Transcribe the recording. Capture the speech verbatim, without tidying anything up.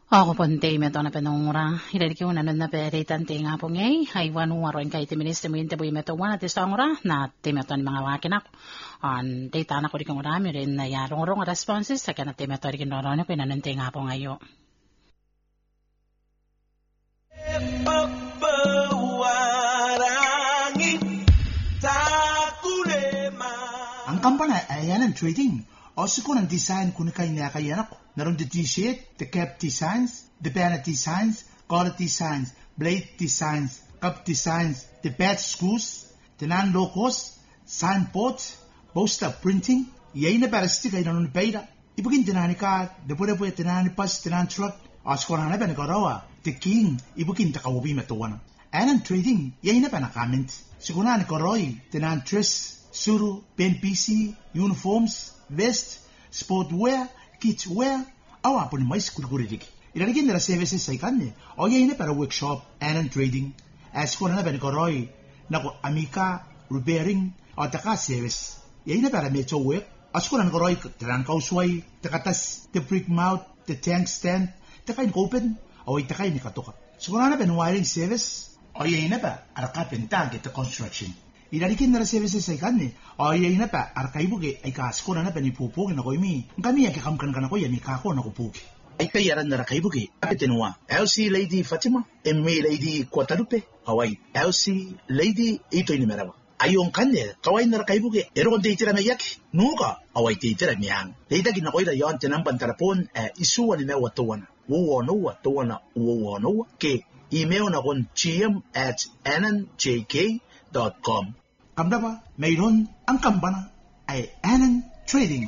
Ako ponte me to na penura ila ki una na pere tante nga po ngay ay wanu aron kay tiministe mo inte boy meto wana ti songra na ti meto ni mga wakinak an data na ko di kong rami rin na yarong rong responses sa kana ti meto ri kinoro ko nanante nga po ngayo. Ang kampana ay yan ang trading. Also ko ng design kung kay niya kay anak ko. Naroon the t-shirt, the cap designs, the banner designs, collar designs, blade designs, cup designs, the badge screws, the non-locos, signboards, poster printing. Yay na para stick ay naroon payda. Ibugin tinani ka, depo depo tinani pas, tinani truck. Also ko na na ba nagarawa. The king, ibugin takawubi matuwan. And trading, yay na pa na comment. Siguro na nagarawa, tinani dress, suru, pen P C, uniforms, vest, sportwear, kidswear, awa po ni mais kulkulidik. Ilalagyan nila services sa ikan o yayin na para workshop and trading. As ko na na benigoroy, nako amika, repairing, o taka service. Yayin na para medyo work. As ko na nagoroy, talang kausway, takatas, the brick mouth, the tank stand, takain open, o itakain ni katuka. Siguro na ben wiring service, o yayin na pa, araka pentag ito construction. Ilalikin na services sa ikan ni. O yayin na pa, arkaibugi, ay kasko na na panipupugin ako imi. Ang kami ay kakamkan ka na ko yan, ikako na kupugi. Ay kayaran na rakaibugi, apitinwa, L C Lady Fatima, M A Lady Guadalupe, Hawaii, L C Lady ito inimerawa. Ayong kanya, kaway na rakaibugi, ero kong titira may yaki, nuka, away titira miyang. Leida ginakoy na yon, tinampan tarapon, eh, isuwa ni mewa tuwana. Uwanowa, tuwana, uwanowa, ke, email na kon gm at n n j k dot com. Kamda ba, mayroon ang kampana ay Anand Trading.